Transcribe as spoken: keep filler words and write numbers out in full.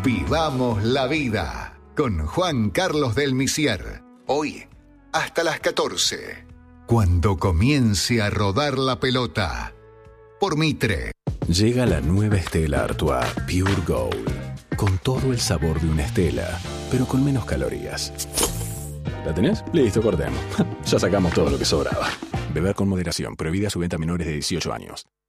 Vivamos la vida con Juan Carlos del Misier. Hoy, hasta las catorce. Cuando comience a rodar la pelota. Por Mitre. Llega la nueva Stella Artois Pure Gold. Con todo el sabor de una Stella, pero con menos calorías. ¿La tenés? Listo, cortemos. Ya sacamos todo lo que sobraba. Beber con moderación. Prohibida su venta a menores de dieciocho años.